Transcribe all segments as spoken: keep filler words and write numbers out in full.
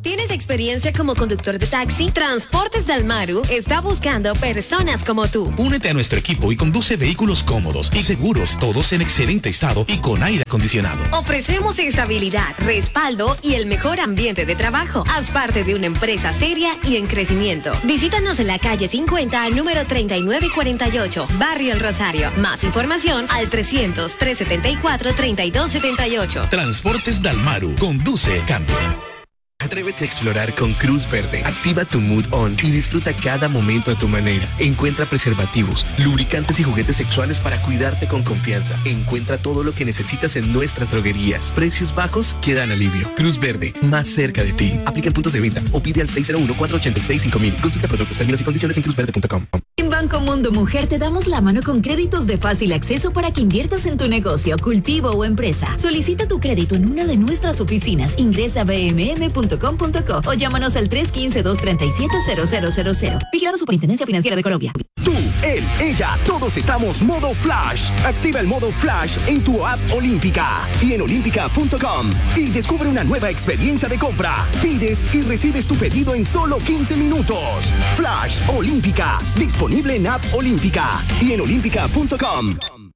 ¿Tienes experiencia como conductor de taxi? Transportes Dalmaru está buscando personas como tú. Únete a nuestro equipo y conduce vehículos cómodos y seguros, todos en excelente estado y con aire acondicionado. Ofrecemos estabilidad, respaldo y el mejor ambiente de trabajo. Haz parte de una empresa seria y en crecimiento. Visítanos en la calle cincuenta, número treinta y nueve cuarenta y ocho, Barrio El Rosario. Más información al trescientos, trescientos setenta y cuatro, treinta y dos setenta y ocho. Transportes Dalmaru. Conduce el cambio. Atrévete a explorar con Cruz Verde. Activa tu mood on y disfruta cada momento a tu manera. Encuentra preservativos, lubricantes y juguetes sexuales para cuidarte con confianza. Encuentra todo lo que necesitas en nuestras droguerías. Precios bajos que dan alivio. Cruz Verde, más cerca de ti. Aplica en puntos de venta o pide al seis cero uno, cuatro ocho seis, cinco mil. Consulta productos, términos y condiciones en cruz verde punto com. En Banco Mundo Mujer te damos la mano con créditos de fácil acceso para que inviertas en tu negocio, cultivo o empresa. Solicita tu crédito en una de nuestras oficinas. Ingresa a b m m punto com punto co o llámanos al tres uno cinco, dos tres siete, cero cero cero cero. Vigilado Superintendencia Financiera de Colombia. Tú, él, ella, todos estamos modo Flash. Activa el modo Flash en tu app Olímpica y en olímpica punto com y descubre una nueva experiencia de compra. Pides y recibes tu pedido en solo quince minutos. Flash Olímpica, disponible en app Olímpica y en olímpica punto com.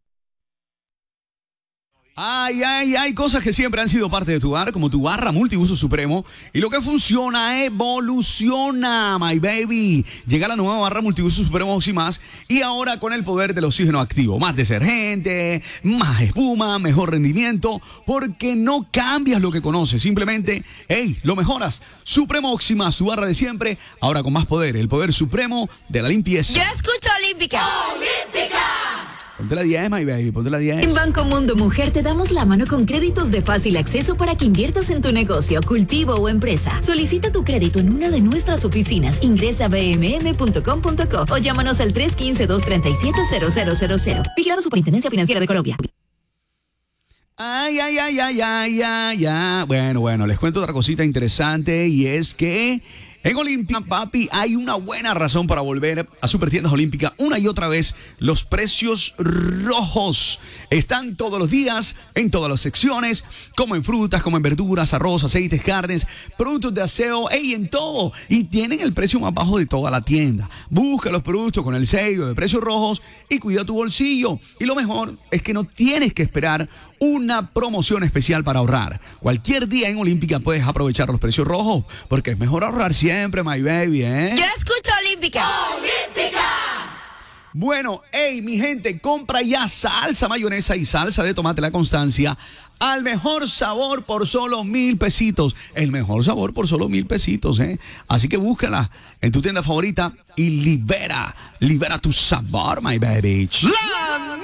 Ay, ay, hay cosas que siempre han sido parte de tu hogar, como tu barra multiuso supremo. Y lo que funciona, evoluciona, my baby. Llega la nueva barra multiuso supremo Oxy Más. Y ahora con el poder del oxígeno activo. Más detergente, más espuma, mejor rendimiento. Porque no cambias lo que conoces. Simplemente, hey, lo mejoras. Supremo Oxy Más, tu barra de siempre. Ahora con más poder. El poder supremo de la limpieza. Yo escucho Olímpica. ¡Olímpica! Ponte la diez, my baby, ponte la diez. En Banco Mundo Mujer te damos la mano con créditos de fácil acceso para que inviertas en tu negocio, cultivo o empresa. Solicita tu crédito en una de nuestras oficinas. Ingresa a b m m punto com punto co o llámanos al tres uno cinco, dos tres siete, cero cero cero cero. Vigilado Superintendencia Financiera de Colombia. Ay, ay, ay, ay, ay, ay, ay. Bueno, bueno, les cuento otra cosita interesante y es que en Olimpia, papi, hay una buena razón para volver a Supertiendas Olímpica una y otra vez. Los precios rojos están todos los días, en todas las secciones, como en frutas, como en verduras, arroz, aceites, carnes, productos de aseo, ey, en todo. Y tienen el precio más bajo de toda la tienda. Busca los productos con el sello de precios rojos y cuida tu bolsillo. Y lo mejor es que no tienes que esperar una promoción especial para ahorrar. Cualquier día en Olímpica puedes aprovechar los precios rojos, porque es mejor ahorrar siempre, my baby, ¿eh? Yo escucho Olímpica. ¡Olímpica! Bueno, hey, mi gente, compra ya salsa mayonesa y salsa de tomate La Constancia al mejor sabor por solo mil pesitos. El mejor sabor por solo mil pesitos, ¿eh? Así que búscala en tu tienda favorita y libera, libera tu sabor, my baby. La